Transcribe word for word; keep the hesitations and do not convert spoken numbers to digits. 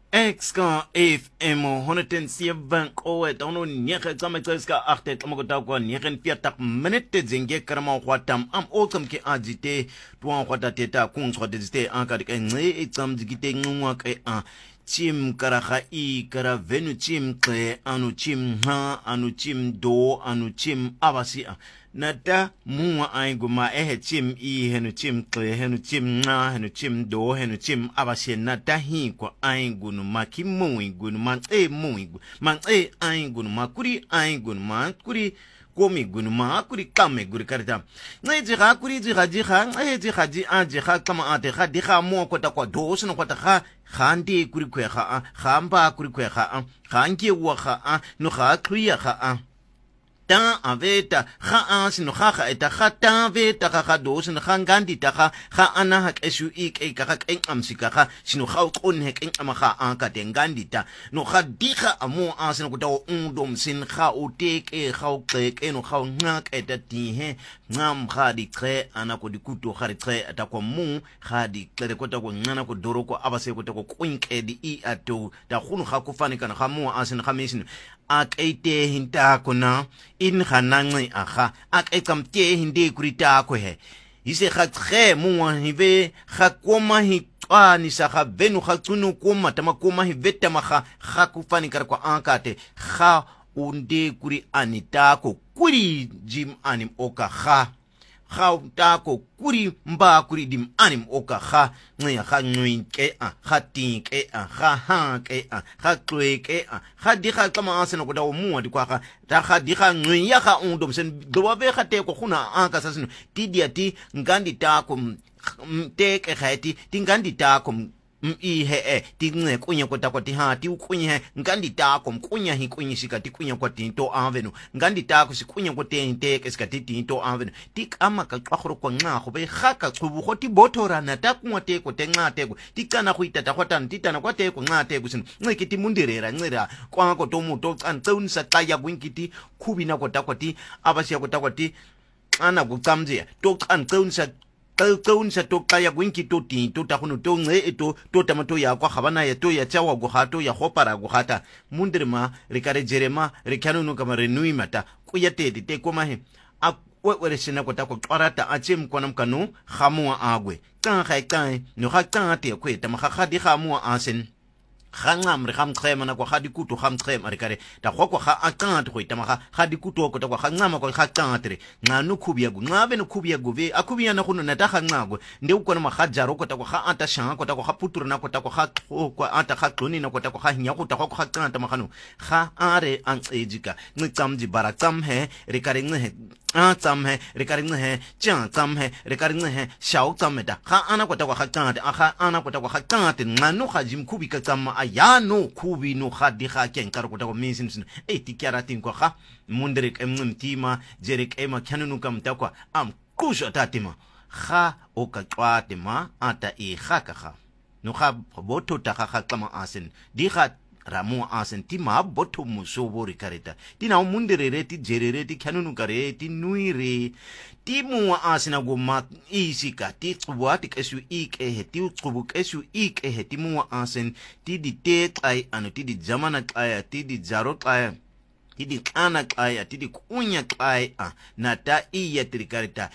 Exka F M honderdzeven kowe tono nege tsamaiseska achte tsamokota kwa negen veertig minute zenge karama kwatam am otsam ke agite tuan kwata teta kung swade zite ankar ke nge exam zigite ngwa ke a chim karaga I kara venu chim ke anu chim ha anu chim do anu chim abasi nata muwa ainguma ehe chim I henu chim kle henu chim na henu chim do henu chim abasi nata hi kwa aingunu maki muingunu man e muingu man e aingunu makuri aingunu makuri komi gunu ma kuri kame guri karita ngai jira kuri jira jira ngai jira ji a jira kama ate kha dikha mo kota kwa dos no kota kha khandi kuri kwe kha khamba kuri kwe kha khangi wa kha no kha kriya kha ta aveta kha as no kha kha eta kha ta veta kha dos no kha ngandi ta kha kha ana ha kesu ik e ka ken amsika kha sino kha ukon he ken ama kha anka te ngandi ta no kha dikha amo as no kota undom sin kha uteke kha uqeke no kha ngak eta ti he ngam kha di kre ana ko dikuto kha ri kre ata ko mu kha di kle kota ko ngana ko doro ko abase kota ko kwinke di I ato da khunu kha ku fani kana kha mu as no kha mesin ak ete hinta kona in khanangi akha ak ekamte hindi kurita ko he ise khatre mu hive khakoma hi ani sa kha venu khatunu koma tama koma hi veta makha khakufani kar ko ankate kha unde kuri anita ko kuri jim anim oka kha kha ta ko kuri mba kuri dim anim oka kha ngia kha ngwin ke a kha tin ke a kha ha ke a kha klwe ke a kha di kha kama asena ko dawo mu di kwa kha ta kha di kha ngwin ya kha undom sen do wa ve kha te ko khuna anka sasino ti dia ti ngandi ta ko te ke kha ti ti ngandi ta ko I he e ti nge kunya kota kwa ti ha ti kunya he ngandi ta ko kunya hi kunya sika ti kunya kwa ti to avenu ngandi ta ko si kunya ko te te ke sika ti ti to avenu ti kama ka qhoro kwa nga go be ga ka qhubu go ti bothora na ta kwa te ko te nga te ko ti kana go itata kwa tan ti tana kwa te ko nga te ko sin nge ke ti mundirera ngera kwa ko to mu to tsan tsaun sa taya winkiti khubina kota kwa ti abasi kota kwa ti ana go tsamje to tsan tsaun sa kaun sa to kaya gwinki to ti to ta khunu to nge eto to tamato ya kwa khabana ya to ya chawa go hato ya khopara go hata mundirma rikare jerema rikhanu no kama renui mata ku ya te te ko mahe a we we sina ko ta ko twarata a chem kwana mkanu khamua agwe ka khai kai no kha ka te ko eta ma kha di khamua asen khangam re kham khema na ko khadi kutu kham khema re kare ta khwa kha akant ko itama kha khadi kutu ko ta kwa khangama ko kha tantre nganu khubia gu ngabe no khubia gu ve akubia na kuno na ta khangago nde uko na khajaro ko ta kwa kha ata shanga ko ta kwa putura na ko ta kwa kha ko ata kha tloni na ko ta kwa kha nya ko ta kwa kha tanta makhano kha are an ejika ngicamji bara cam he re kare nghe a cam he re kare nghe cha cam he re kare nghe shao cam da kha ana ko ta kwa kha tanta kha ana ko ta kwa kha tanta nganu kha jim khubika cam ayano kubi no khadi kha ken kar ko ta ko mesin sin e ti kyara tin ko kha mundrek em tima jerek ema kanunu kam ta ko am kusho tatima kha o ka twate ma ata e kha ka kha no kha boto ta kha kha kama asen di kha ramu asen ti ma boto musobo ri kareta ti na munderere ti jerere ti kanunu kare ti nuire ti mu asina go ma isika ti tsuwa ti kesu ike he ti tsubu kesu ike he ti mu asen ti di te ai anu ti di jamana ai ti di jaro ai ti di kana ai ti di kunya ai a na ta iya trikarita